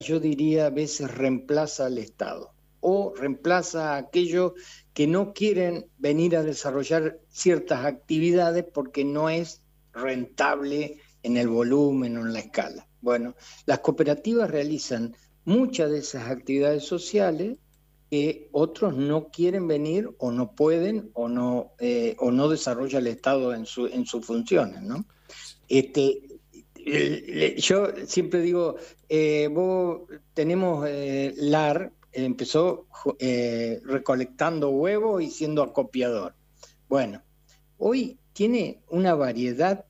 yo diría, a veces reemplaza al Estado o reemplaza a aquellos que no quieren venir a desarrollar ciertas actividades porque no es rentable en el volumen o en la escala. Bueno, las cooperativas realizan muchas de esas actividades sociales que otros no quieren venir o no pueden o no desarrolla el Estado en sus funciones, ¿no? Este, yo siempre digo, tenemos LAR, empezó recolectando huevos y siendo acopiador. Bueno, hoy tiene una variedad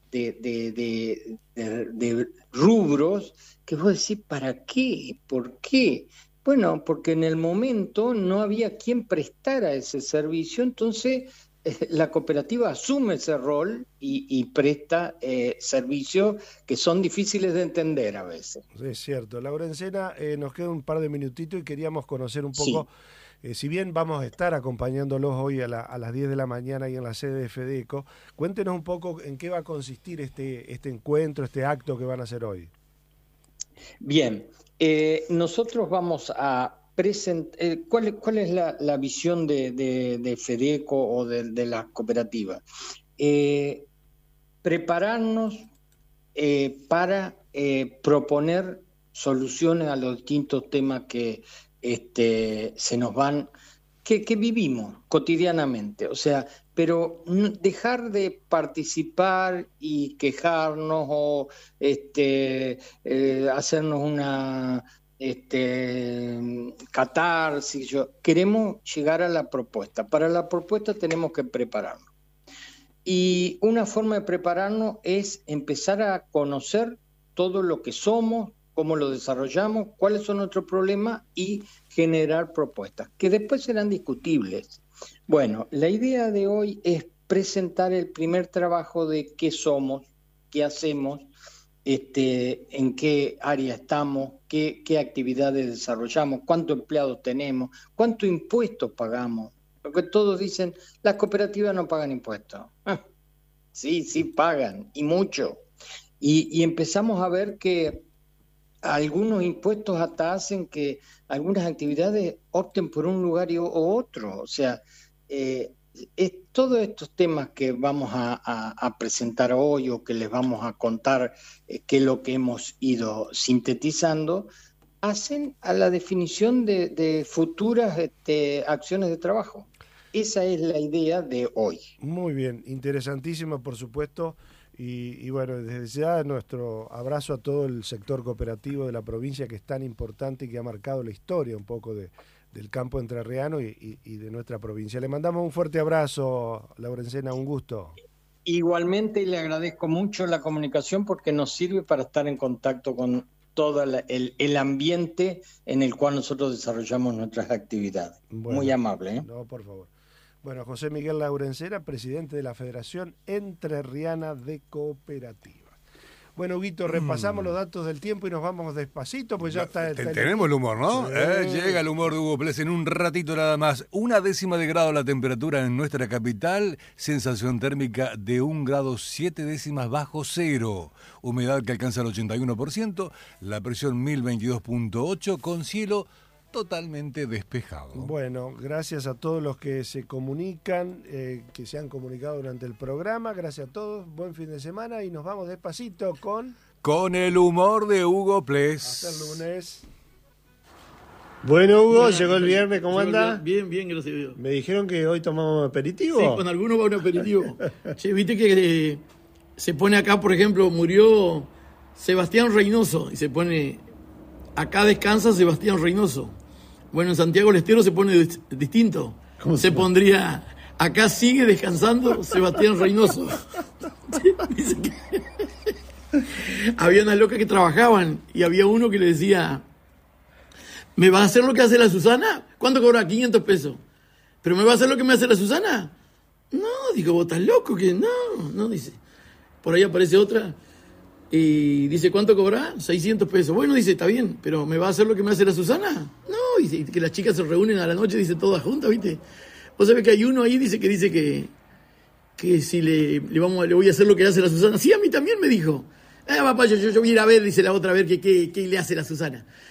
de rubros que vos decís, ¿para qué? ¿Por qué? Bueno, porque en el momento no había quien prestara ese servicio, entonces la cooperativa asume ese rol y presta servicios que son difíciles de entender a veces. Sí, es cierto. Laurencena, nos queda un par de minutitos y queríamos conocer un poco, Sí, si bien vamos a estar acompañándolos hoy a las 10 de la mañana y en la sede de FEDECO, cuéntenos un poco en qué va a consistir este encuentro, este acto que van a hacer hoy. bien. Nosotros vamos a presentar, ¿cuál es la visión de FEDECO o de la cooperativa? Eh, Prepararnos para proponer soluciones a los distintos temas que se nos van, que vivimos cotidianamente. O sea, pero dejar de participar y quejarnos o hacernos una catarsis. Queremos llegar a la propuesta. Para la propuesta tenemos que prepararnos. Y una forma de prepararnos es empezar a conocer todo lo que somos, cómo lo desarrollamos, cuáles son nuestros problemas y generar propuestas, que después serán discutibles. Bueno, la idea de hoy es presentar el primer trabajo de qué somos, qué hacemos, en qué área estamos, qué actividades desarrollamos, cuántos empleados tenemos, cuántos impuestos pagamos. Porque todos dicen, las cooperativas no pagan impuestos. Sí, sí pagan, y mucho. Y empezamos a ver que algunos impuestos hasta hacen que algunas actividades opten por un lugar o otro. O sea, todos estos temas que vamos a presentar hoy o que les vamos a contar, qué es lo que hemos ido sintetizando, hacen a la definición de futuras acciones de trabajo. Esa es la idea de hoy. Muy bien, interesantísimo, por supuesto. Y bueno, desde ya nuestro abrazo a todo el sector cooperativo de la provincia, que es tan importante y que ha marcado la historia un poco del campo entrerriano y de nuestra provincia. Le mandamos un fuerte abrazo, Laurencena, un gusto. Igualmente le agradezco mucho la comunicación porque nos sirve para estar en contacto con todo el ambiente en el cual nosotros desarrollamos nuestras actividades. Bueno, muy amable. No, por favor. Bueno, José Miguel Laurencena, presidente de la Federación Entrerriana de Cooperativas. Bueno, Huguito, repasamos los datos del tiempo y nos vamos despacito, pues ya está... Tenemos el humor, ¿no? Sí. Llega el humor de Hugo Ples en un ratito nada más. 1/10 de grado la temperatura en nuestra capital, sensación térmica de 1 grado 7 décimas bajo cero. Humedad que alcanza el 81%, la presión 1022.8 con cielo totalmente despejado. Bueno, gracias a todos los que se comunican, que se han comunicado durante el programa. Gracias a todos, buen fin de semana y nos vamos despacito con el humor de Hugo Ples. Hasta el lunes. Bueno, Hugo, llegó el viernes, ¿cómo anda? Bien, gracias a Dios. Me dijeron que hoy tomamos aperitivo. Sí, con algunos va un aperitivo. Che, viste que se pone acá, por ejemplo, murió Sebastián Reynoso y se pone, acá descansa Sebastián Reynoso. Bueno, en Santiago del Estero se pone distinto. ¿Cómo se pondría, acá sigue descansando Sebastián Reynoso. Dice que había unas locas que trabajaban y había uno que le decía, ¿me va a hacer lo que hace la Susana? ¿Cuánto cobra? 500 pesos. ¿Pero me va a hacer lo que me hace la Susana? No, digo, vos estás loco, que no, dice. Por ahí aparece otra y dice, ¿cuánto cobra? 600 pesos. Bueno, dice, está bien, pero ¿me va a hacer lo que me hace la Susana? No, dice, que las chicas se reúnen a la noche, dice, todas juntas, ¿viste? Vos sabés que hay uno ahí, dice que si le voy a hacer lo que le hace la Susana. Sí, a mí también me dijo. Papá, yo voy a ir a ver, dice la otra, a ver qué le hace la Susana.